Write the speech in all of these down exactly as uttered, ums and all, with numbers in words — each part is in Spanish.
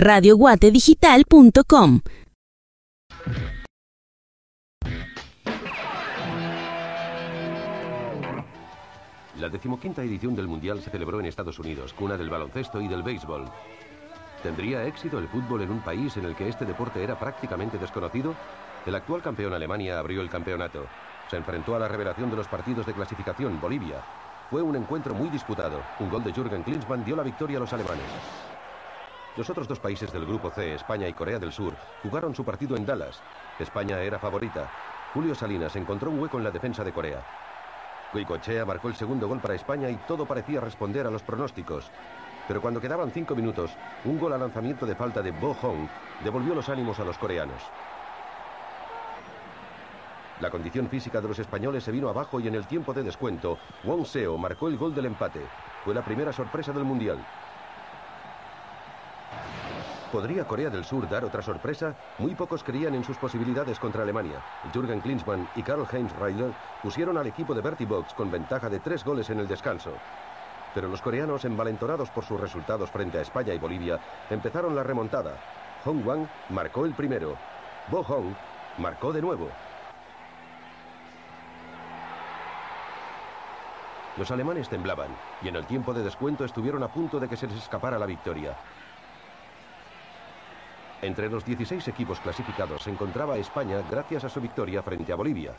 radio guate digital punto com. La decimoquinta edición del Mundial se celebró en Estados Unidos, cuna del baloncesto y del béisbol. ¿Tendría éxito el fútbol en un país en el que este deporte era prácticamente desconocido? El actual campeón Alemania abrió el campeonato. Se enfrentó a la revelación de los partidos de clasificación, Bolivia. Fue un encuentro muy disputado. Un gol de Jürgen Klinsmann dio la victoria a los alemanes. Los otros dos países del grupo C, España y Corea del Sur, jugaron su partido en Dallas. España era favorita. Julio Salinas encontró un hueco en la defensa de Corea. Goicoechea marcó el segundo gol para España y todo parecía responder a los pronósticos. Pero cuando quedaban cinco minutos, un gol a lanzamiento de falta de Bo Hong devolvió los ánimos a los coreanos. La condición física de los españoles se vino abajo y en el tiempo de descuento, Won Seo marcó el gol del empate. Fue la primera sorpresa del Mundial. ¿Podría Corea del Sur dar otra sorpresa? Muy pocos creían en sus posibilidades contra Alemania. Jürgen Klinsmann y Karl-Heinz Reiler pusieron al equipo de Bertie Box con ventaja de tres goles en el descanso. Pero los coreanos, envalentonados por sus resultados frente a España y Bolivia, empezaron la remontada. Hong Wang marcó el primero. Bo Hong marcó de nuevo. Los alemanes temblaban y en el tiempo de descuento estuvieron a punto de que se les escapara la victoria. Entre los dieciséis equipos clasificados se encontraba España gracias a su victoria frente a Bolivia.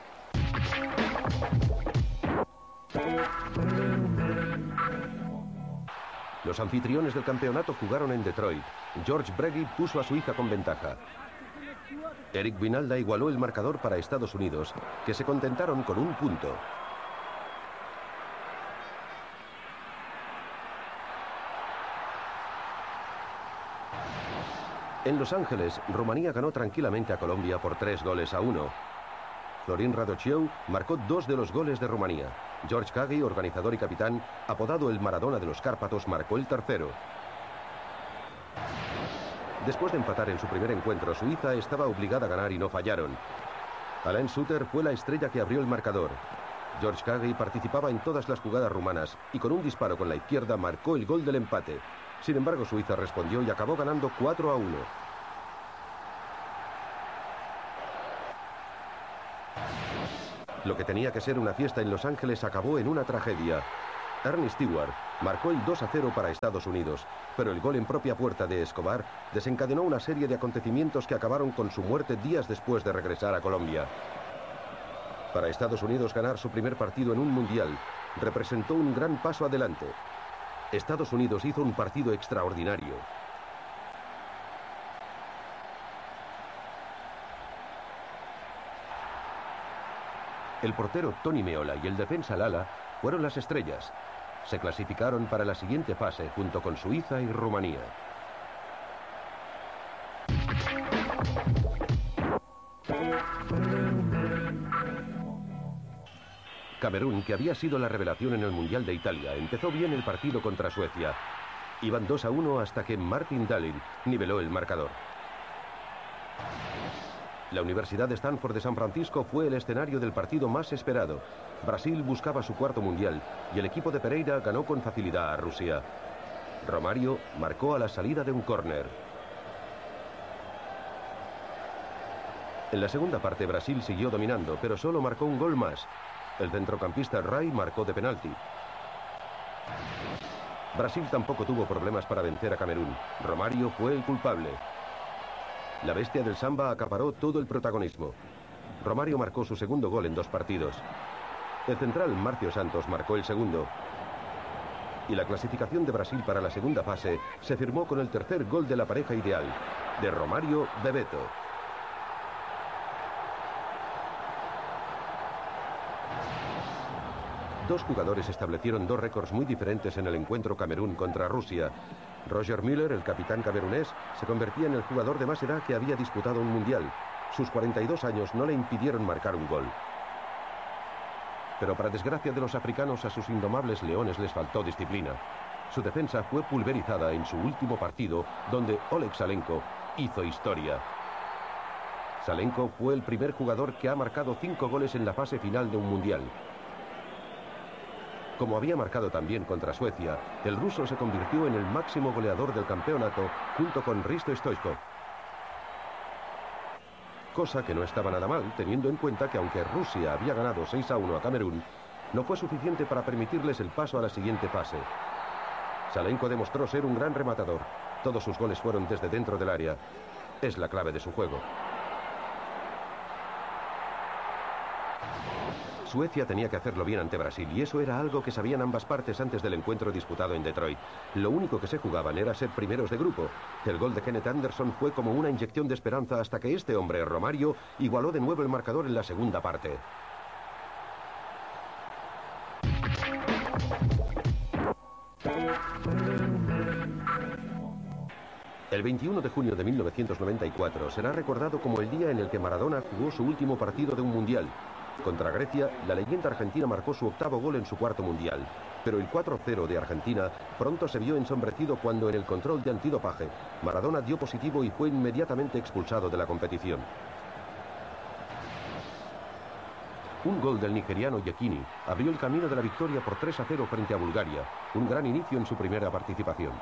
Los anfitriones del campeonato jugaron en Detroit. George Breggy puso a su hija con ventaja. Eric Winalda igualó el marcador para Estados Unidos, que se contentaron con un punto. En Los Ángeles, Rumanía ganó tranquilamente a Colombia por tres goles a uno. Florin Radociu marcó dos de los goles de Rumanía. George Kagi, organizador y capitán, apodado el Maradona de los Cárpatos, marcó el tercero. Después de empatar en su primer encuentro, Suiza estaba obligada a ganar y no fallaron. Alain Suter fue la estrella que abrió el marcador. George Kagi participaba en todas las jugadas rumanas y con un disparo con la izquierda marcó el gol del empate. Sin embargo, Suiza respondió y acabó ganando cuatro a uno. Lo que tenía que ser una fiesta en Los Ángeles acabó en una tragedia. Ernie Stewart marcó el dos a cero para Estados Unidos, pero el gol en propia puerta de Escobar desencadenó una serie de acontecimientos que acabaron con su muerte días después de regresar a Colombia. Para Estados Unidos, ganar su primer partido en un mundial representó un gran paso adelante. Estados Unidos hizo un partido extraordinario. El portero Tony Meola y el defensa Lala fueron las estrellas. Se clasificaron para la siguiente fase junto con Suiza y Rumanía. Camerún, que había sido la revelación en el Mundial de Italia, empezó bien el partido contra Suecia. Iban dos a uno hasta que Martin Dahlin niveló el marcador. La Universidad de Stanford de San Francisco fue el escenario del partido más esperado. Brasil buscaba su cuarto Mundial y el equipo de Pereira ganó con facilidad a Rusia. Romario marcó a la salida de un córner. En la segunda parte Brasil siguió dominando, pero solo marcó un gol más. El centrocampista Rai marcó de penalti. Brasil tampoco tuvo problemas para vencer a Camerún. Romario fue el culpable. La bestia del samba acaparó todo el protagonismo. Romario marcó su segundo gol en dos partidos. El central Marcio Santos marcó el segundo. Y la clasificación de Brasil para la segunda fase se firmó con el tercer gol de la pareja ideal, de Romario Bebeto. Dos jugadores establecieron dos récords muy diferentes en el encuentro Camerún contra Rusia. Roger Müller, el capitán camerunés, se convertía en el jugador de más edad que había disputado un mundial. Sus cuarenta y dos años no le impidieron marcar un gol. Pero para desgracia de los africanos, a sus indomables leones les faltó disciplina. Su defensa fue pulverizada en su último partido, donde Oleg Salenko hizo historia. Salenko fue el primer jugador que ha marcado cinco goles en la fase final de un mundial. Como había marcado también contra Suecia, el ruso se convirtió en el máximo goleador del campeonato junto con Risto Stoichkov. Cosa que no estaba nada mal, teniendo en cuenta que aunque Rusia había ganado seis a uno a Camerún, no fue suficiente para permitirles el paso a la siguiente fase. Salenko demostró ser un gran rematador. Todos sus goles fueron desde dentro del área. Es la clave de su juego. Suecia tenía que hacerlo bien ante Brasil y eso era algo que sabían ambas partes antes del encuentro disputado en Detroit. Lo único que se jugaban era ser primeros de grupo. El gol de Kenneth Anderson fue como una inyección de esperanza hasta que este hombre, Romario, igualó de nuevo el marcador en la segunda parte. El veintiuno de junio de mil novecientos noventa y cuatro será recordado como el día en el que Maradona jugó su último partido de un mundial. Contra Grecia, la leyenda argentina marcó su octavo gol en su cuarto mundial. Pero el cuatro cero de Argentina pronto se vio ensombrecido cuando en el control de antidopaje, Maradona dio positivo y fue inmediatamente expulsado de la competición. Un gol del nigeriano Yekini abrió el camino de la victoria por tres a cero frente a Bulgaria, un gran inicio en su primera participación.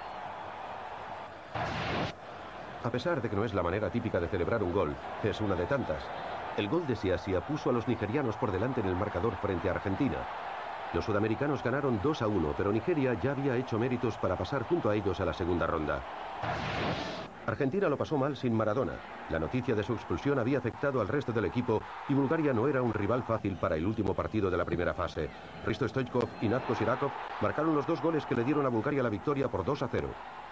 A pesar de que no es la manera típica de celebrar un gol, es una de tantas. El gol de Siasia puso a los nigerianos por delante en el marcador frente a Argentina. Los sudamericanos ganaron dos a uno, pero Nigeria ya había hecho méritos para pasar junto a ellos a la segunda ronda. Argentina lo pasó mal sin Maradona. La noticia de su expulsión había afectado al resto del equipo y Bulgaria no era un rival fácil para el último partido de la primera fase. Risto Stoichkov y Natko Sirakov marcaron los dos goles que le dieron a Bulgaria la victoria por dos a cero.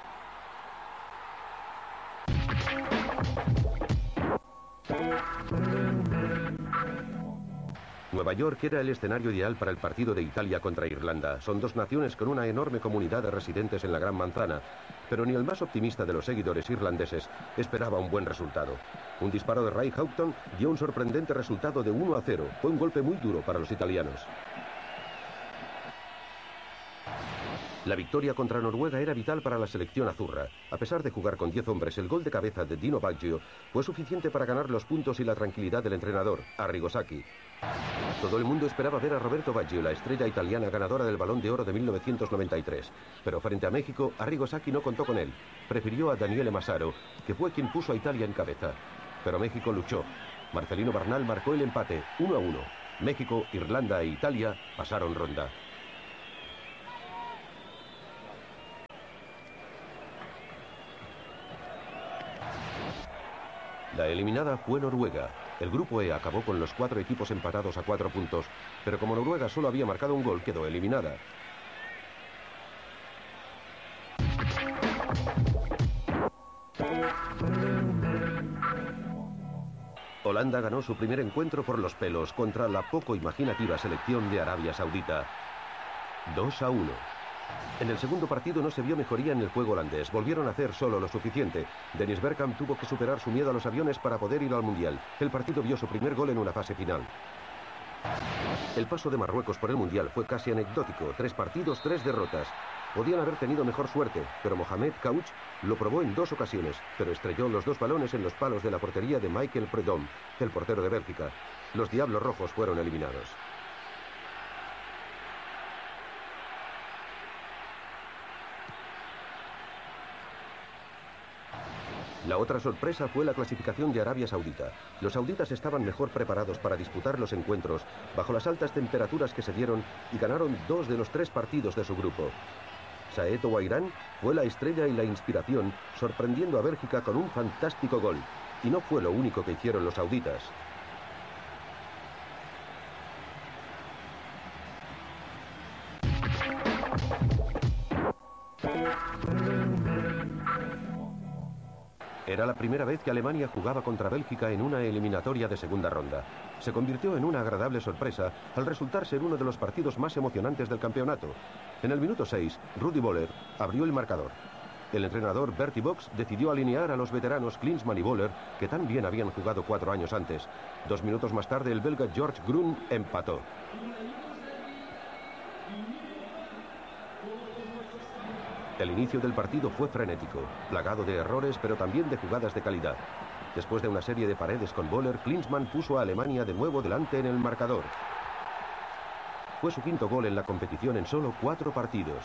Nueva York era el escenario ideal para el partido de Italia contra Irlanda. Son dos naciones con una enorme comunidad de residentes en la Gran Manzana, pero ni el más optimista de los seguidores irlandeses esperaba un buen resultado. Un disparo de Ray Houghton dio un sorprendente resultado de uno a cero. Fue un golpe muy duro para los italianos. La victoria contra Noruega era vital para la selección azurra. A pesar de jugar con diez hombres, el gol de cabeza de Dino Baggio fue suficiente para ganar los puntos y la tranquilidad del entrenador, Arrigo Sacchi. Todo el mundo esperaba ver a Roberto Baggio, la estrella italiana ganadora del Balón de Oro de mil novecientos noventa y tres. Pero frente a México, Arrigo Sacchi no contó con él. Prefirió a Daniele Massaro, que fue quien puso a Italia en cabeza. Pero México luchó. Marcelino Bernal marcó el empate, uno a uno. México, Irlanda e Italia pasaron ronda. La eliminada fue Noruega. El grupo E acabó con los cuatro equipos empatados a cuatro puntos, pero como Noruega solo había marcado un gol, quedó eliminada. Holanda ganó su primer encuentro por los pelos contra la poco imaginativa selección de Arabia Saudita. dos a uno. En el segundo partido no se vio mejoría en el juego holandés. Volvieron a hacer solo lo suficiente. Dennis Bergkamp tuvo que superar su miedo a los aviones para poder ir al Mundial. El partido vio su primer gol en una fase final. El paso de Marruecos por el Mundial fue casi anecdótico. Tres partidos, tres derrotas. Podían haber tenido mejor suerte, pero Mohamed Couch lo probó en dos ocasiones, pero estrelló los dos balones en los palos de la portería de Michael Prudhomme, el portero de Bélgica. Los Diablos Rojos fueron eliminados. La otra sorpresa fue la clasificación de Arabia Saudita. Los sauditas estaban mejor preparados para disputar los encuentros, bajo las altas temperaturas que se dieron, y ganaron dos de los tres partidos de su grupo. Saeed Ouairán fue la estrella y la inspiración, sorprendiendo a Bélgica con un fantástico gol. Y no fue lo único que hicieron los sauditas. Era la primera vez que Alemania jugaba contra Bélgica en una eliminatoria de segunda ronda. Se convirtió en una agradable sorpresa al resultar ser uno de los partidos más emocionantes del campeonato. En el minuto seis, Rudi Völler abrió el marcador. El entrenador Bertie Box decidió alinear a los veteranos Klinsmann y Völler, que tan bien habían jugado cuatro años antes. Dos minutos más tarde, el belga George Grun empató. El inicio del partido fue frenético, plagado de errores, pero también de jugadas de calidad. Después de una serie de paredes con Völler, Klinsmann puso a Alemania de nuevo delante en el marcador. Fue su quinto gol en la competición en solo cuatro partidos.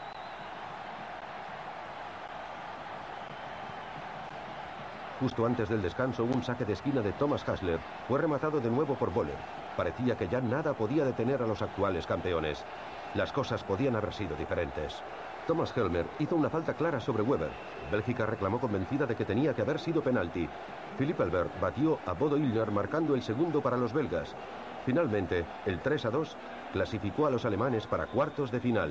Justo antes del descanso, un saque de esquina de Thomas Hasler fue rematado de nuevo por Boller. Parecía que ya nada podía detener a los actuales campeones. Las cosas podían haber sido diferentes. Thomas Helmer hizo una falta clara sobre Weber. Bélgica reclamó convencida de que tenía que haber sido penalti. Philipp Elbert batió a Bodo Illner marcando el segundo para los belgas. Finalmente, el tres a dos clasificó a los alemanes para cuartos de final.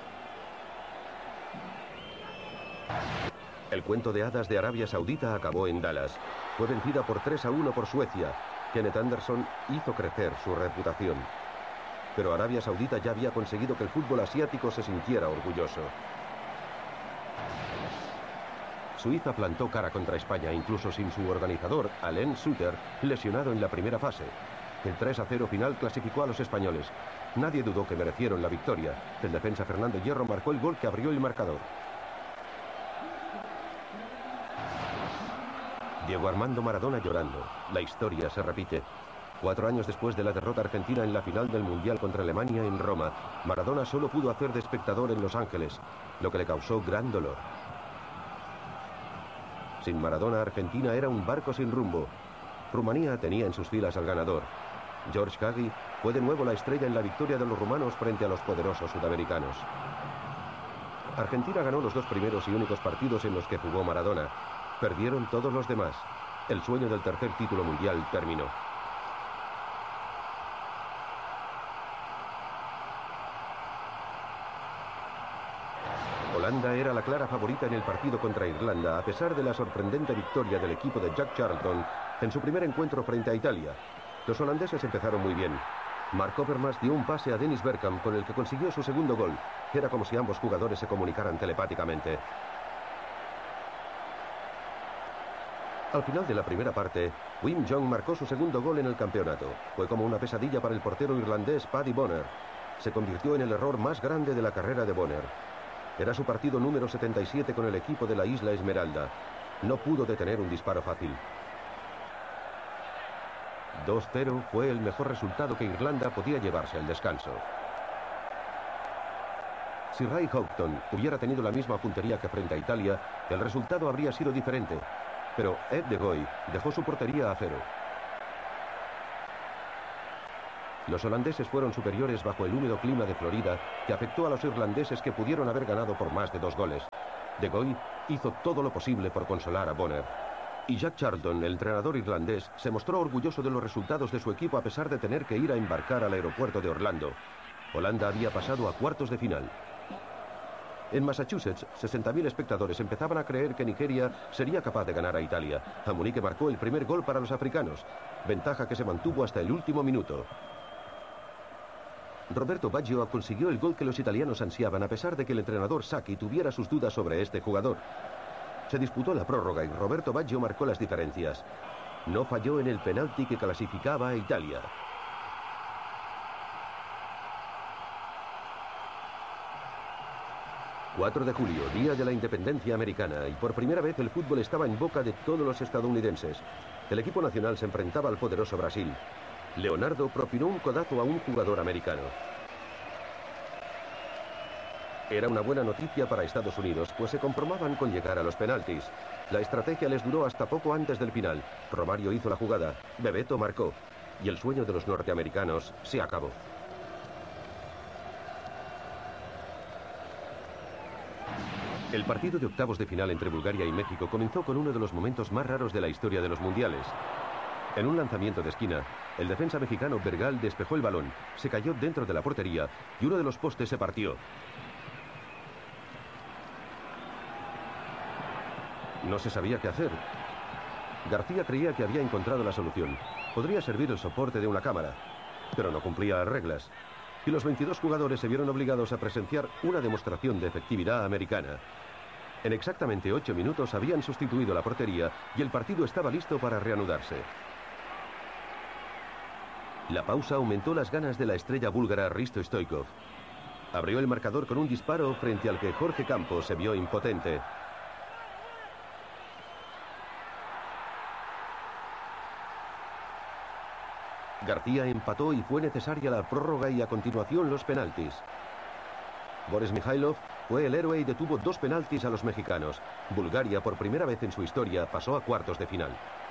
El cuento de hadas de Arabia Saudita acabó en Dallas. Fue vencida por tres a uno por Suecia. Kenneth Anderson hizo crecer su reputación. Pero Arabia Saudita ya había conseguido que el fútbol asiático se sintiera orgulloso. Suiza plantó cara contra España, incluso sin su organizador, Alain Sutter, lesionado en la primera fase. El tres a cero final clasificó a los españoles. Nadie dudó que merecieron la victoria. El defensa Fernando Hierro marcó el gol que abrió el marcador. Diego Armando Maradona llorando. La historia se repite. Cuatro años después de la derrota argentina en la final del Mundial contra Alemania en Roma, Maradona solo pudo hacer de espectador en Los Ángeles, lo que le causó gran dolor. Sin Maradona, Argentina era un barco sin rumbo. Rumanía tenía en sus filas al ganador. George Hagi fue de nuevo la estrella en la victoria de los rumanos frente a los poderosos sudamericanos. Argentina ganó los dos primeros y únicos partidos en los que jugó Maradona. Perdieron todos los demás. El sueño del tercer título mundial terminó. Holanda era la clara favorita en el partido contra Irlanda, a pesar de la sorprendente victoria del equipo de Jack Charlton en su primer encuentro frente a Italia. Los holandeses empezaron muy bien. Mark Overmars dio un pase a Dennis Bergkamp con el que consiguió su segundo gol. Era como si ambos jugadores se comunicaran telepáticamente. Al final de la primera parte, Wim Jong marcó su segundo gol en el campeonato. Fue como una pesadilla para el portero irlandés Paddy Bonner. Se convirtió en el error más grande de la carrera de Bonner. Era su partido número setenta y siete con el equipo de la Isla Esmeralda. No pudo detener un disparo fácil. dos cero fue el mejor resultado que Irlanda podía llevarse al descanso. Si Ray Houghton hubiera tenido la misma puntería que frente a Italia, el resultado habría sido diferente. Pero Ed de Goey dejó su portería a cero. Los holandeses fueron superiores bajo el húmedo clima de Florida, que afectó a los irlandeses, que pudieron haber ganado por más de dos goles. De Goey hizo todo lo posible por consolar a Bonner. Y Jack Charlton, el entrenador irlandés, se mostró orgulloso de los resultados de su equipo a pesar de tener que ir a embarcar al aeropuerto de Orlando. Holanda había pasado a cuartos de final. En Massachusetts, sesenta mil espectadores empezaban a creer que Nigeria sería capaz de ganar a Italia. Amunique marcó el primer gol para los africanos, ventaja que se mantuvo hasta el último minuto. Roberto Baggio consiguió el gol que los italianos ansiaban, a pesar de que el entrenador Sacchi tuviera sus dudas sobre este jugador. Se disputó la prórroga y Roberto Baggio marcó las diferencias. No falló en el penalti que clasificaba a Italia. cuatro de julio, día de la independencia americana, y por primera vez el fútbol estaba en boca de todos los estadounidenses. El equipo nacional se enfrentaba al poderoso Brasil. Leonardo propinó un codazo a un jugador americano. Era una buena noticia para Estados Unidos, pues se conformaban con llegar a los penaltis. La estrategia les duró hasta poco antes del final. Romario hizo la jugada, Bebeto marcó, y el sueño de los norteamericanos se acabó. El partido de octavos de final entre Bulgaria y México comenzó con uno de los momentos más raros de la historia de los mundiales. En un lanzamiento de esquina, el defensa mexicano Bergal despejó el balón, se cayó dentro de la portería y uno de los postes se partió. No se sabía qué hacer. García creía que había encontrado la solución. Podría servir el soporte de una cámara, pero no cumplía las reglas. Y los veintidós jugadores se vieron obligados a presenciar una demostración de efectividad americana. En exactamente ocho minutos habían sustituido la portería y el partido estaba listo para reanudarse. La pausa aumentó las ganas de la estrella búlgara Hristo Stoichkov. Abrió el marcador con un disparo frente al que Jorge Campos se vio impotente. García empató y fue necesaria la prórroga y a continuación los penaltis. Boris Mikhailov fue el héroe y detuvo dos penaltis a los mexicanos. Bulgaria, por primera vez en su historia, pasó a cuartos de final.